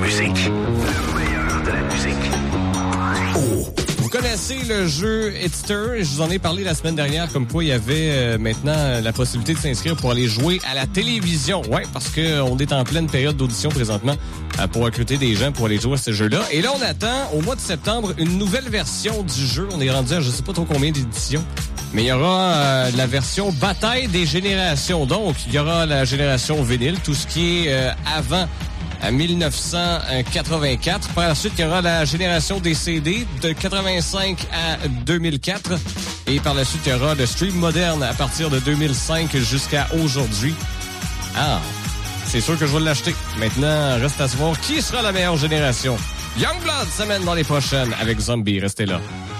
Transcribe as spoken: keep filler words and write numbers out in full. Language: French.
musique. Le meilleur de la musique. Oh. Vous connaissez le jeu Hitster? Je vous en ai parlé la semaine dernière, comme quoi il y avait euh, maintenant la possibilité de s'inscrire pour aller jouer à la télévision. Ouais, parce qu'on est en pleine période d'audition présentement euh, pour recruter des gens pour aller jouer à ce jeu-là. Et là, on attend au mois de septembre une nouvelle version du jeu. On est rendu à je sais pas trop combien d'éditions. Mais il y aura euh, la version Bataille des générations. Donc, il y aura la génération vinyle, tout ce qui est euh, avant à dix-neuf cent quatre-vingt-quatre. Par la suite, il y aura la génération des C D de quatre-vingt-cinq à deux mille quatre. Et par la suite, il y aura le stream moderne à partir de deux mille cinq jusqu'à aujourd'hui. Ah, c'est sûr que je vais l'acheter. Maintenant, reste à savoir qui sera la meilleure génération. Youngblood s'amène dans les prochaines avec Zombie. Restez là.